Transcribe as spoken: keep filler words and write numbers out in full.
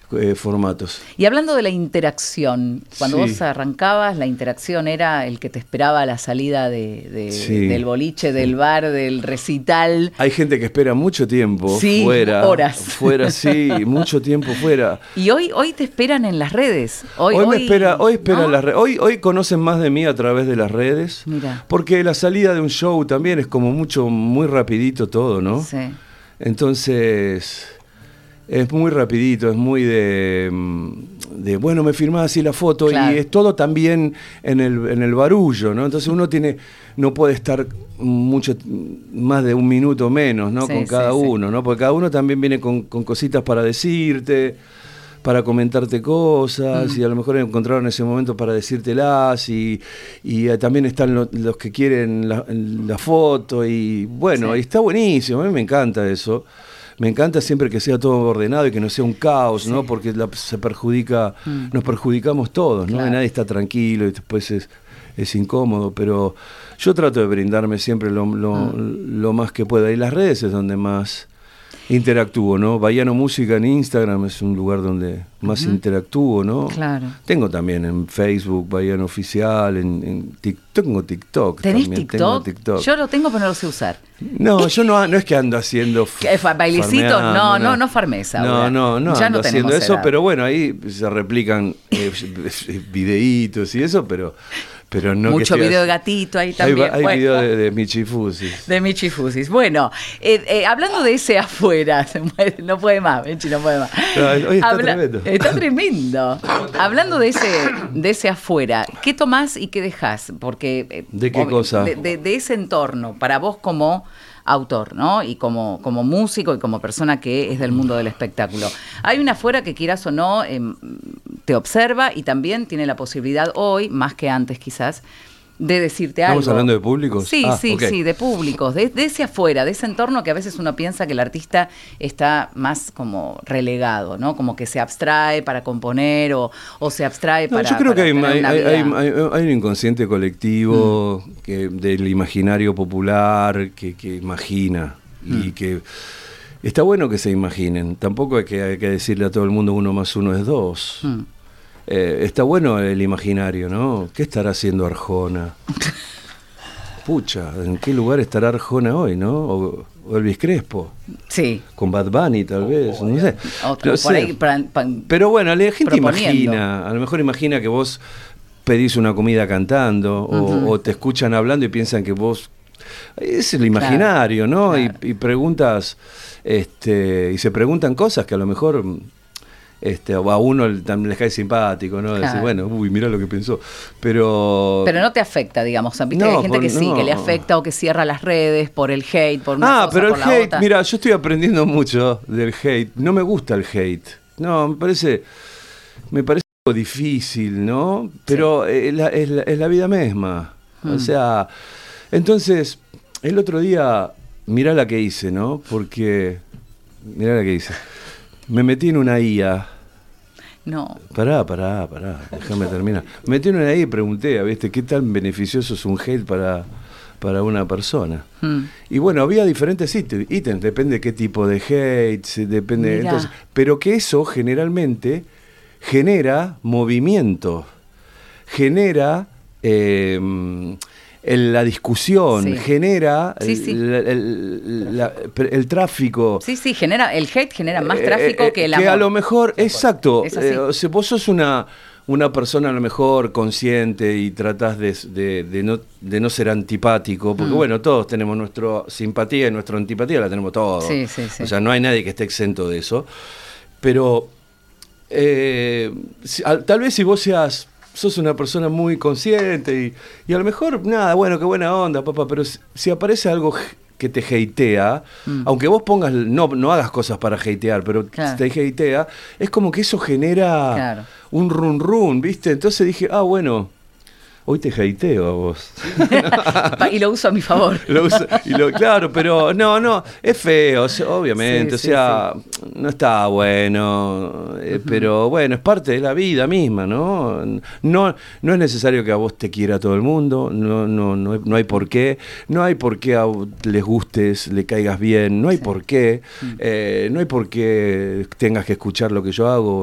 eh, formatos. Y hablando de la interacción, cuando Sí. vos arrancabas, la interacción era el que te esperaba a la salida de, de, Sí. del boliche, del bar, del recital. Hay gente que espera mucho tiempo Sí, fuera. horas. Fuera, sí, mucho tiempo fuera. Y hoy, hoy te esperan en las redes. Hoy, Hoy, me espera, hoy esperan ¿no? las redes. Hoy, hoy conocen más de mí a través de las redes. Mira. Porque la salida de un show también es como mucho, muy rapidito todo, ¿no? Sí. Entonces, es muy rapidito, es muy de, de bueno, me firmás así la foto, Claro. y es todo también en el, en el barullo, ¿no? Entonces uno tiene, no puede estar mucho, más de un minuto menos, ¿no? Sí, con cada sí, sí. uno, ¿no? Porque cada uno también viene con, con cositas para decirte, para comentarte cosas, Mm. y a lo mejor encontraron ese momento para decírtelas, y, y eh, también están lo- los que quieren la, la foto, y bueno, Sí. y está buenísimo, a mí me encanta eso. Me encanta siempre que sea todo ordenado y que no sea un caos, Sí. ¿no? Porque la- se perjudica, Mm. nos perjudicamos todos, ¿no? Claro. Y nadie está tranquilo y después es, es incómodo, pero yo trato de brindarme siempre lo, lo, Mm. lo más que pueda. Y las redes es donde más interactúo, ¿no? Bahiano Música en Instagram es un lugar donde más Ujú. interactúo, ¿no? Claro. Tengo también en Facebook, Bahiano Oficial, en, en TikTok, tengo TikTok ¿Tenés también. Tengo TikTok? TikTok. Yo lo tengo, pero no lo sé usar. No, yo no, no es que ando haciendo f- ¿Qué, fa- bailecitos? farmeando, No, no, no farmesa No, ahora. no, no Ya ando no tenemos haciendo eso, edad. pero bueno, ahí se replican eh, videitos y eso, pero, pero no que Mucho esté video de así. gatito ahí Hay, también. va- hay Bueno. video de, de Michi Fusis. De Michi Fusis. Bueno, eh, eh, hablando de ese afuera, se muere, no puede más, Michi, no puede más. No, hoy está tremendo. Está tremendo. Hablando de ese, de ese afuera, ¿qué tomás y qué dejás? Porque eh, ¿De qué ob- cosa? De, de- de ese entorno, para vos como autor, ¿no? Y como, como músico y como persona que es del mundo del espectáculo. Hay una afuera que quieras o no, eh, te observa y también tiene la posibilidad hoy, más que antes quizás, de decirte algo. ¿Estamos hablando de públicos? Sí, Ah, sí, ok. sí, de públicos, de, de ese afuera, de ese entorno que a veces uno piensa que el artista está más como relegado, ¿no? Como que se abstrae para componer o, o se abstrae No, para yo creo para que hay, tener hay, una hay- vida. hay- hay- hay un inconsciente colectivo que, del imaginario popular que, que imagina y Mm. que está bueno que se imaginen. Tampoco hay que, hay que decirle a todo el mundo uno más uno es dos. Mm. Eh, está bueno el imaginario, ¿no? ¿Qué estará haciendo Arjona? Pucha, ¿en qué lugar estará Arjona hoy, no? O, o Elvis Crespo, Sí, con Bad Bunny tal vez, no sé. otro, No por sé. ahí, para- pa- Pero bueno, la gente proponiendo. imagina, a lo mejor imagina que vos pedís una comida cantando, o, Ujú. o te escuchan hablando y piensan que vos... Es el imaginario, ¿no? claro. Y, y preguntas, este, y se preguntan cosas que a lo mejor... Este, a uno también les cae simpático, ¿no? Decir, Claro. bueno, uy, mira lo que pensó. Pero. pero no te afecta, digamos. ¿Viste? No, Hay gente por- que sí, no. que le afecta o que cierra las redes por el hate, por una Ah, cosa, pero el por la hate, otra. mira, yo estoy aprendiendo mucho del hate. No me gusta el hate. No, me parece. Me parece algo difícil, ¿no? Pero es, la, es, la, es la vida misma. Mm. O sea. Entonces, el otro día, mirá la que hice, ¿no? Porque. Mirá la que hice. Me metí en una I A. No, Pará, pará, pará, déjame terminar. Me metí en una I A y pregunté, ¿viste? ¿Qué tan beneficioso es un hate para, para una persona? Mm. Y bueno, había diferentes ítem- ítems, depende de qué tipo de hate, se- depende. Mirá. Entonces, pero que eso generalmente genera movimiento, genera eh, el- la discusión, Sí. genera Sí, el, sí. el- el- la- el tráfico. Sí, sí, genera, el hate genera más tráfico Eh, eh, que el que amor. a lo mejor, exacto, Es así. eh, o sea, vos sos una, una persona a lo mejor consciente y tratás de, de- de no, de no ser antipático, porque Mm. bueno, todos tenemos nuestra simpatía y nuestra antipatía, la tenemos todos. Sí, sí, sí. O sea, no hay nadie que esté exento de eso. Pero eh, si- al- tal vez si vos seas, sos una persona muy consciente y, y a lo mejor, nada, bueno, qué buena onda, papá, pero si, si aparece algo g- que te hatea, Mm. aunque vos pongas, no, no hagas cosas para hatear, pero Claro. te hatea, es como que eso genera Claro. un run run, ¿viste? Entonces dije, ah, bueno, hoy te hateo a vos. Pa- y lo uso a mi favor. Lo uso- y lo- claro, pero no, no, es feo, o sea, obviamente, Sí, o sea, no está bueno, eh, pero bueno, es parte de la vida misma, ¿no? No, no es necesario que a vos te quiera todo el mundo, no, no, no, hay- no hay por qué, no hay por qué a vos les gustes, le caigas bien, no hay Sí. por qué, Mm. eh, no hay por qué tengas que escuchar lo que yo hago.